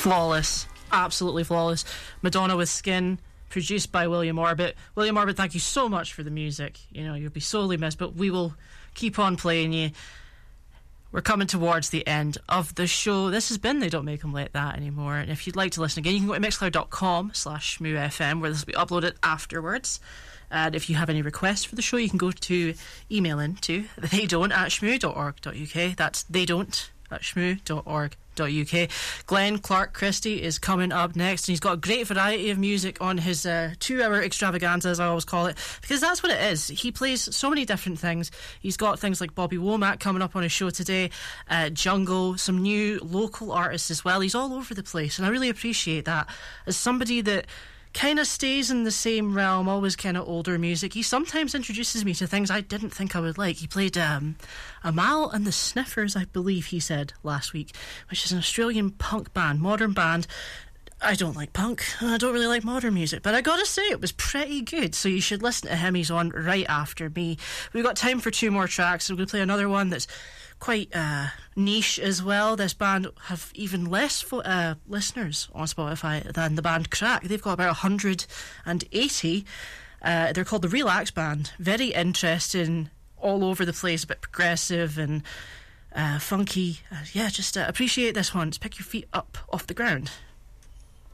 Flawless. Absolutely flawless. Madonna with Skin, produced by William Orbit. William Orbit, thank you so much for the music. You know, you'll be sorely missed, but we will keep on playing you. We're coming towards the end of the show. This has been They Don't Make 'Em Like That Anymore. And if you'd like to listen again, you can go to mixcloud.com/ShmooFM, where this will be uploaded afterwards. And if you have any requests for the show, you can go to email in to theydon't@shmoo.org.uk. That's theydon't@shmoo.org.uk. Glenn Clark Christie is coming up next, and he's got a great variety of music on his 2-hour extravaganza, as I always call it, because that's what it is. He plays so many different things. He's got things like Bobby Womack coming up on his show today, Jungle, some new local artists as well. He's all over the place, and I really appreciate that. As somebody that kind of stays in the same realm, always kind of older music, he sometimes introduces me to things I didn't think I would like. He played Amal and the Sniffers, I believe he said last week, which is an Australian punk band, modern band. I don't like punk, and I don't really like modern music, but I gotta say, it was pretty good, so you should listen to him. He's on right after me. We've got time for 2 more tracks, so we're going to play another one that's quite niche as well. This band have even less listeners on Spotify than the band Crack. They've got about 180. They're called the Relax Band. Very interesting, all over the place, a bit progressive and funky. Just appreciate this one. Just pick your feet up off the ground.